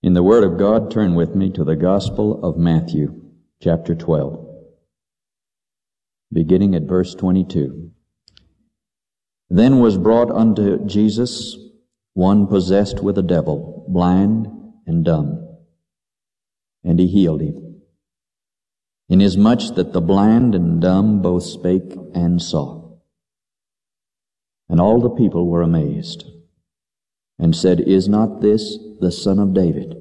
In the Word of God, turn with me to the Gospel of Matthew, chapter 12, beginning at verse 22. Then was brought unto Jesus one possessed with a devil, blind and dumb, and he healed him, inasmuch that the blind and dumb both spake and saw. And all the people were amazed, and said, Is not this the Son of David?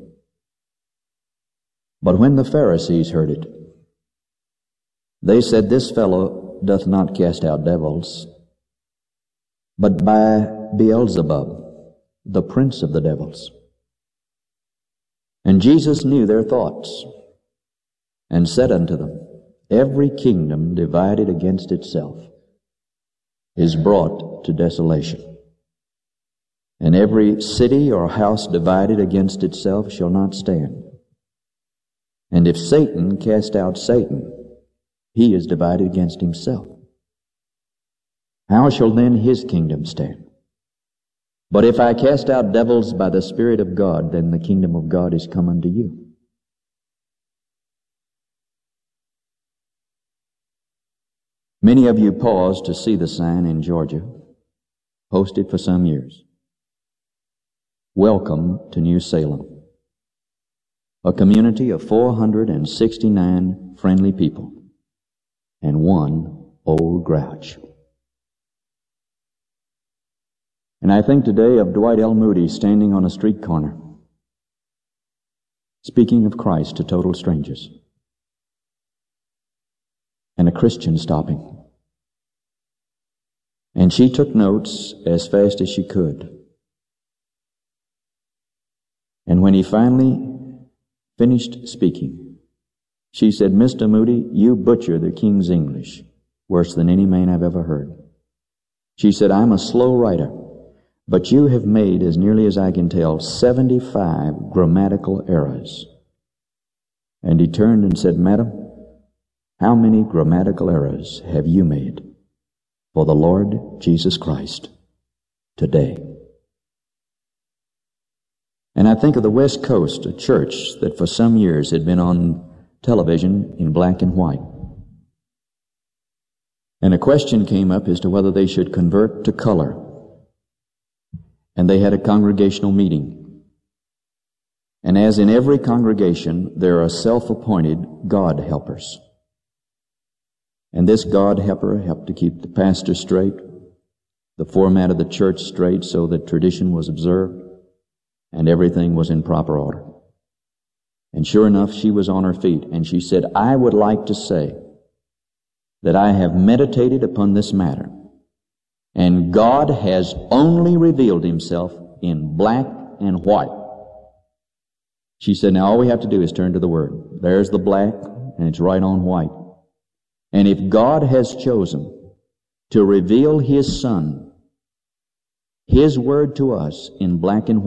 But when the Pharisees heard it, they said, This fellow doth not cast out devils, but by Beelzebub, the prince of the devils. And Jesus knew their thoughts, and said unto them, Every kingdom divided against itself is brought to desolation. And every city or house divided against itself shall not stand. And if Satan cast out Satan, he is divided against himself. How shall then his kingdom stand? But if I cast out devils by the Spirit of God, then the kingdom of God is come unto you. Many of you paused to see the sign in Georgia, posted for some years. Welcome to New Salem, a community of 469 friendly people and one old grouch. And I think today of Dwight L. Moody standing on a street corner, speaking of Christ to total strangers, and a Christian stopping. And she took notes as fast as she could. And when he finally finished speaking, she said, Mr. Moody, you butcher the King's English worse than any man I've ever heard. She said, I'm a slow writer, but you have made, as nearly as I can tell, 75 grammatical errors. And he turned and said, Madam, how many grammatical errors have you made for the Lord Jesus Christ today? And I think of the West Coast, a church that for some years had been on television in black and white. And a question came up as to whether they should convert to color. And they had a congregational meeting. And as in every congregation, there are self-appointed God helpers. And this God helper helped to keep the pastor straight, the format of the church straight so that tradition was observed, and everything was in proper order. And sure enough, she was on her feet, and she said, I would like to say that I have meditated upon this matter, and God has only revealed himself in black and white. She said, now all we have to do is turn to the Word. There's the black, and it's right on white. And if God has chosen to reveal His Son, His Word to us in black and white,